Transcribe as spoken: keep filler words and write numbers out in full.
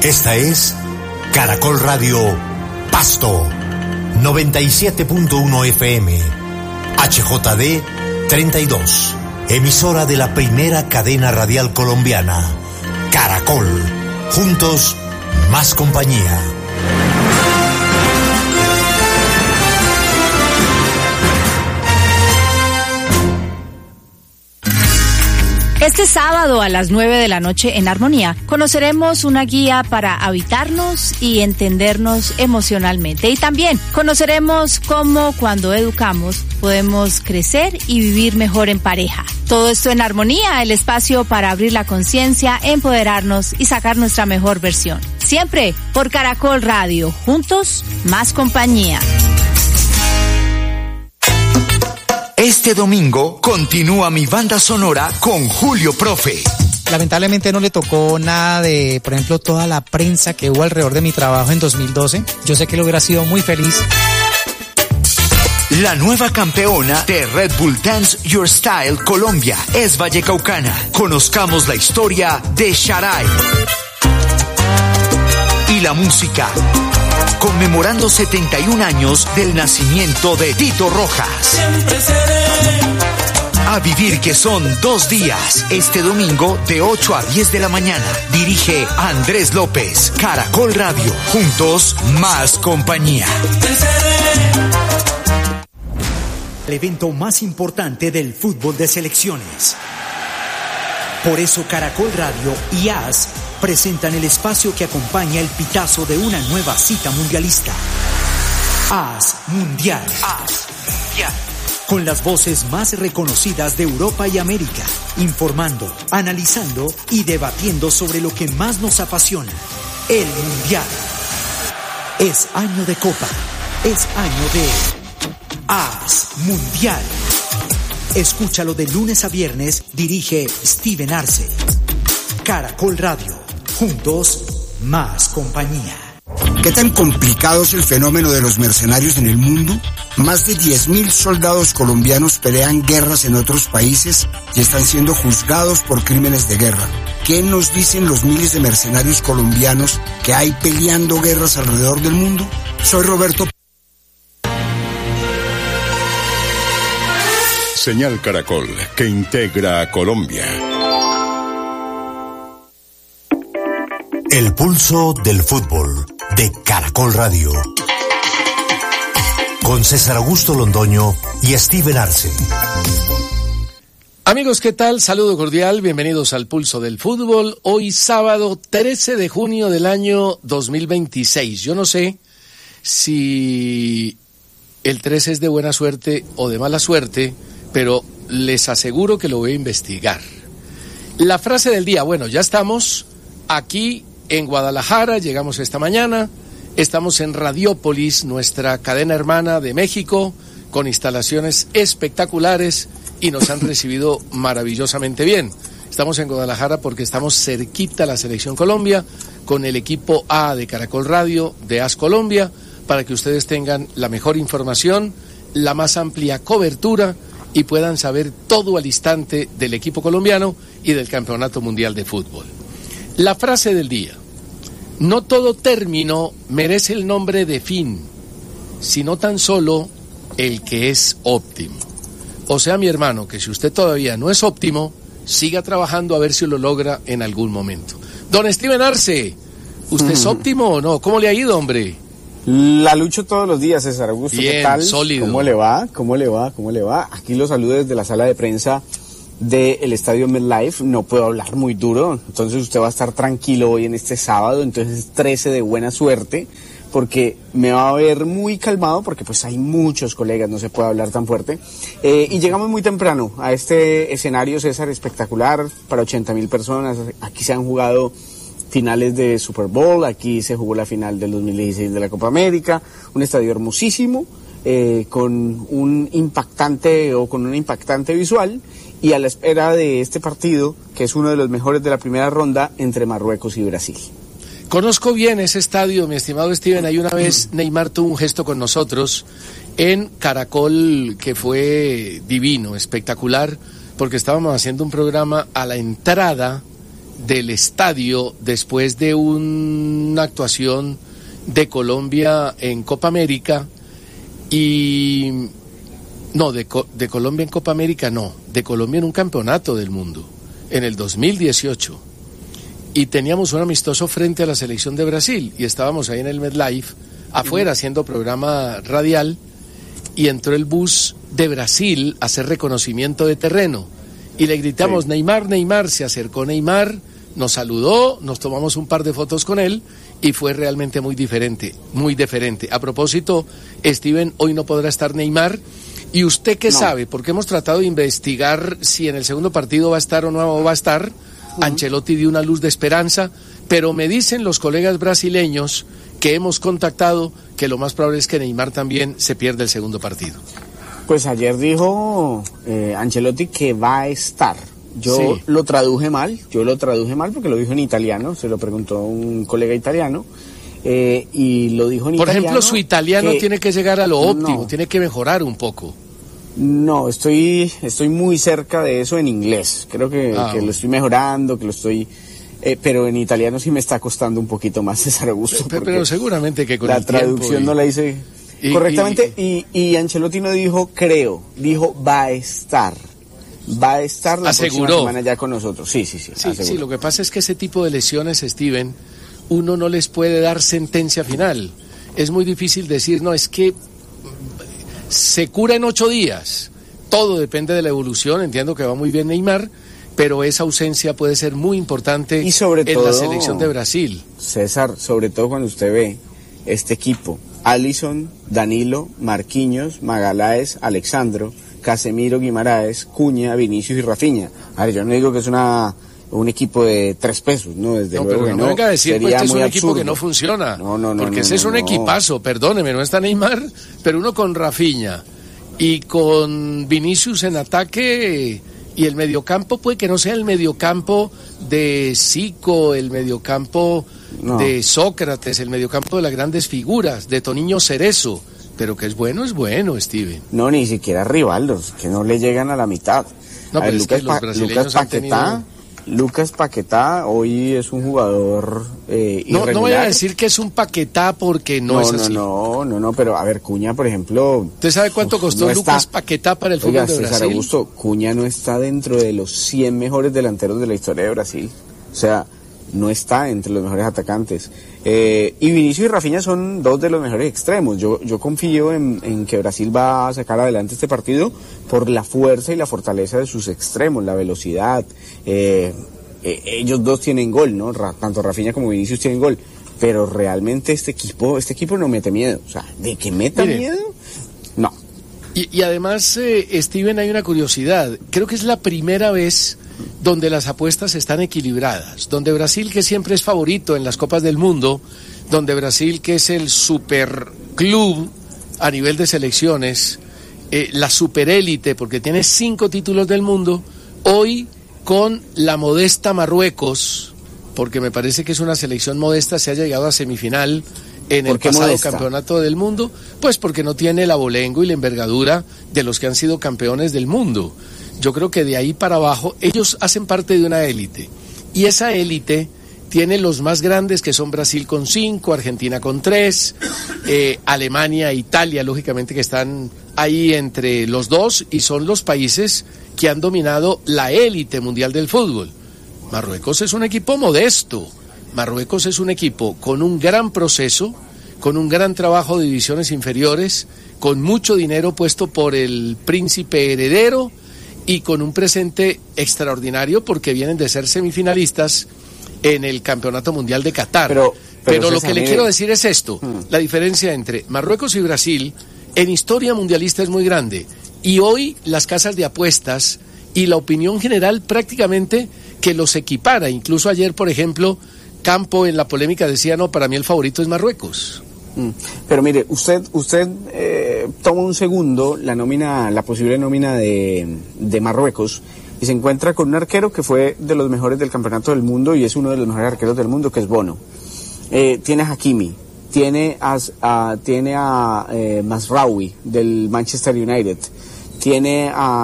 Esta es Caracol Radio Pasto, noventa y siete punto uno F M, H J D treinta y dos, emisora de la primera cadena radial colombiana, Caracol, juntos, más compañía. Este sábado a las nueve de la noche en Armonía conoceremos una guía para habitarnos y entendernos emocionalmente. Y también conoceremos cómo cuando educamos podemos crecer y vivir mejor en pareja. Todo esto en Armonía, el espacio para abrir la conciencia, empoderarnos y sacar nuestra mejor versión. Siempre por Caracol Radio, juntos, más compañía. Este domingo continúa mi banda sonora con Julio Profe. Lamentablemente no le tocó nada de, por ejemplo, toda la prensa que hubo alrededor de mi trabajo en dos mil doce. Yo sé que lo hubiera sido muy feliz. La nueva campeona de Red Bull Dance Your Style Colombia es vallecaucana. Conozcamos la historia de Sharai. Y la música, conmemorando setenta y un años del nacimiento de Tito Rojas. Siempre seré. A vivir, que son dos días, este domingo de ocho a diez de la mañana. Dirige Andrés López. Caracol Radio, juntos, más compañía. El evento más importante del fútbol de selecciones. Por eso Caracol Radio y A S presentan el espacio que acompaña el pitazo de una nueva cita mundialista. A S Mundial. A S Mundial. Con las voces más reconocidas de Europa y América, informando, analizando y debatiendo sobre lo que más nos apasiona, el Mundial. Es año de Copa, es año de A S Mundial. Escúchalo de lunes a viernes, dirige Steven Arce. Caracol Radio, juntos, más compañía. ¿Qué tan complicado es el fenómeno de los mercenarios en el mundo? Más de diez mil soldados colombianos pelean guerras en otros países y están siendo juzgados por crímenes de guerra. ¿Qué nos dicen los miles de mercenarios colombianos que hay peleando guerras alrededor del mundo? Soy Roberto. Señal Caracol, que integra a Colombia. El pulso del fútbol de Caracol Radio. Con César Augusto Londoño y Steven Arce. Amigos, ¿qué tal? Saludo cordial, bienvenidos al Pulso del Fútbol. Hoy sábado trece de junio del año dos mil veintiséis. Yo no sé si el trece es de buena suerte o de mala suerte, pero les aseguro que lo voy a investigar. La frase del día, bueno, ya estamos aquí en Guadalajara, llegamos esta mañana, estamos en Radiópolis, nuestra cadena hermana de México, con instalaciones espectaculares y nos han recibido maravillosamente bien. Estamos en Guadalajara porque estamos cerquita a la Selección Colombia, con el equipo A de Caracol Radio, de A S Colombia, para que ustedes tengan la mejor información, la más amplia cobertura y puedan saber todo al instante del equipo colombiano y del Campeonato Mundial de Fútbol. La frase del día: no todo término merece el nombre de fin, sino tan solo el que es óptimo. O sea, mi hermano, que si usted todavía no es óptimo, siga trabajando a ver si lo logra en algún momento. Don Steven Arce, ¿usted mm. es óptimo o no? ¿Cómo le ha ido, hombre? La lucho todos los días, César Augusto. Bien, ¿qué tal? Sólido. ¿Cómo le va? ¿Cómo le va? ¿Cómo le va? Aquí los saludo desde la sala de prensa del Estadio MetLife. No puedo hablar muy duro, entonces usted va a estar tranquilo hoy en este sábado, entonces trece de buena suerte, porque me va a ver muy calmado, porque pues hay muchos colegas, no se puede hablar tan fuerte. Eh, y llegamos muy temprano a este escenario, César, espectacular, para ochenta mil personas. Aquí se han jugado finales de Super Bowl, aquí se jugó la final del dos mil dieciséis de la Copa América, un estadio hermosísimo, eh, con un impactante o con una impactante visual, y a la espera de este partido, que es uno de los mejores de la primera ronda entre Marruecos y Brasil. Conozco bien ese estadio, mi estimado Steven. Hay una vez Neymar tuvo un gesto con nosotros en Caracol que fue divino, espectacular, porque estábamos haciendo un programa a la entrada del estadio después de una actuación de Colombia en Copa América y... No, de, de Colombia en Copa América no, de Colombia en un campeonato del mundo, en el dos mil dieciocho. Y teníamos un amistoso frente a la selección de Brasil y estábamos ahí en el MetLife, afuera haciendo programa radial, y entró el bus de Brasil a hacer reconocimiento de terreno. Y le gritamos, sí. Neymar, Neymar, se acercó Neymar, nos saludó, nos tomamos un par de fotos con él y fue realmente muy diferente, muy diferente. A propósito, Steven, hoy no podrá estar Neymar. ¿Y usted qué no. sabe? Porque hemos tratado de investigar si en el segundo partido va a estar o no va a estar. Uh-huh. Ancelotti dio una luz de esperanza, pero me dicen los colegas brasileños que hemos contactado que lo más probable es que Neymar también se pierda el segundo partido. Pues ayer dijo eh, Ancelotti que va a estar. Yo sí. lo traduje mal, yo lo traduje mal porque lo dijo en italiano, se lo preguntó un colega italiano. Eh, y lo dijo en Por italiano. Por ejemplo, su italiano que, tiene que llegar a lo óptimo, no, tiene que mejorar un poco. No, estoy estoy muy cerca de eso en inglés. Creo que, ah, que lo estoy mejorando, que lo estoy... Eh, pero en italiano sí me está costando un poquito más, César Augusto. Pero, pero seguramente que con la el traducción y, no la hice y, correctamente. Y, y, y Ancelotti no dijo creo, dijo va a estar. Va a estar la aseguró. próxima semana ya con nosotros. Sí, sí, sí. Sí, sí, lo que pasa es que ese tipo de lesiones, Steven, uno no les puede dar sentencia final. Es muy difícil decir, no, es que se cura en ocho días. Todo depende de la evolución. Entiendo que va muy bien Neymar, pero esa ausencia puede ser muy importante y sobre en todo, la selección de Brasil. César, sobre todo cuando usted ve este equipo, Alisson, Danilo, Marquinhos, Magaláes, Alexandro, Casemiro, Guimaraes, Cuña, Vinicius y Rafinha. A ver, yo no digo que es una un equipo de tres pesos, ¿no? Desde no, luego pero que no no. venga a decir pues, este es un absurdo. equipo que no funciona. No, no, no. Porque no, ese no, es un no. equipazo, perdóneme, no está Neymar, pero uno con Rafinha y con Vinicius en ataque y el mediocampo puede que no sea el mediocampo de Zico, el mediocampo no. de Sócrates, el mediocampo de las grandes figuras, de Toniño Cerezo, pero que es bueno, es bueno, Steven. No, ni siquiera Rivaldos, que no le llegan a la mitad. No, a ver, pero Lucas, es que los brasileños Lucas Paquetá, han tenido... Lucas Paquetá hoy es un jugador eh, irregular. No, no voy a decir que es un Paquetá porque no, no es así. No, no, no, no, pero a ver, Cuña, por ejemplo... ¿Usted sabe cuánto uf, costó no Lucas está, Paquetá para el fútbol oiga, de César Brasil? Augusto, Cuña no está dentro de los cien mejores delanteros de la historia de Brasil. O sea, no está entre los mejores atacantes. Eh, y Vinicius y Rafinha son dos de los mejores extremos. Yo, yo confío en, en que Brasil va a sacar adelante este partido por la fuerza y la fortaleza de sus extremos, la velocidad. Eh, eh, ellos dos tienen gol, ¿no? Ra, tanto Rafinha como Vinicius tienen gol. Pero realmente este equipo, este equipo no mete miedo. O sea, de que meta Mire, miedo, no. Y, y además, eh, Steven, hay una curiosidad. Creo que es la primera vez donde las apuestas están equilibradas, donde Brasil, que siempre es favorito en las Copas del Mundo, donde Brasil, que es el superclub a nivel de selecciones, eh, la superélite, porque tiene cinco títulos del mundo, hoy con la modesta Marruecos, porque me parece que es una selección modesta, se ha llegado a semifinal en el pasado modesta? campeonato del mundo, pues porque no tiene el abolengo y la envergadura de los que han sido campeones del mundo. Yo creo que de ahí para abajo ellos hacen parte de una élite y esa élite tiene los más grandes que son Brasil con cinco, Argentina con tres, eh, Alemania e Italia lógicamente que están ahí entre los dos y son los países que han dominado la élite mundial del fútbol. Marruecos es un equipo modesto, Marruecos es un equipo con un gran proceso, con un gran trabajo de divisiones inferiores, con mucho dinero puesto por el príncipe heredero y con un presente extraordinario porque vienen de ser semifinalistas en el Campeonato Mundial de Qatar. Pero, pero, pero lo que le mire. quiero decir es esto, hmm. la diferencia entre Marruecos y Brasil en historia mundialista es muy grande y hoy las casas de apuestas y la opinión general prácticamente que los equipara. Incluso ayer, por ejemplo, Campo en la polémica decía, no, para mí el favorito es Marruecos. Pero mire, usted usted eh, toma un segundo la nómina, la posible nómina de, de Marruecos y se encuentra con un arquero que fue de los mejores del campeonato del mundo y es uno de los mejores arqueros del mundo, que es Bono. Eh, tiene a Hakimi, tiene a, a, tiene a eh, Mazraoui del Manchester United, tiene a